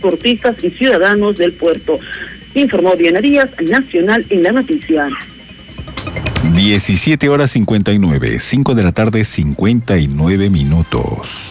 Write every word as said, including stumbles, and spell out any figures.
transportistas y ciudadanos del puerto. Informó Diana Díaz, Nacional en la Noticia. diecisiete horas cincuenta y nueve, cinco de la tarde, cincuenta y nueve minutos.